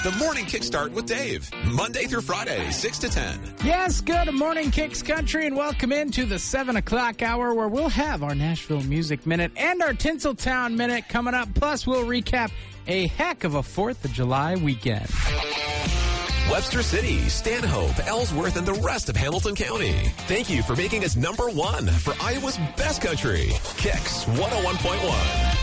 The Morning Kickstart with Dave. Monday through Friday, 6 to 10. Yes, good morning, Kicks Country, and welcome into the 7 o'clock hour where we'll have our Nashville Music Minute and our Tinseltown Minute coming up. Plus, we'll recap a heck of a 4th of July weekend. Webster City, Stanhope, Ellsworth, and the rest of Hamilton County. Thank you for making us #1 for Iowa's best country. Kicks 101.1.